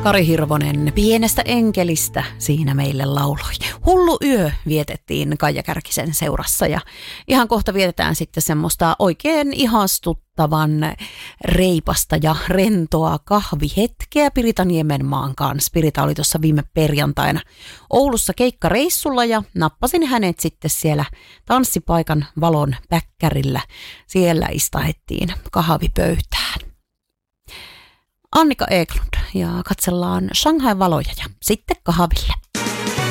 Kari Hirvonen Pienestä enkelistä siinä meille lauloi. Hullu yö vietettiin Kaija Kärkisen seurassa ja ihan kohta vietetään sitten semmoista oikein ihastuttavan reipasta ja rentoa kahvihetkeä Pirita Niemenmaan kanssa. Pirita oli tuossa viime perjantaina Oulussa keikkareissulla ja nappasin hänet sitten siellä tanssipaikan valon päkkärillä. Siellä istahettiin kahvipöytään. Annika Eklund ja katsellaan Shanghai valoja ja sitten kahville.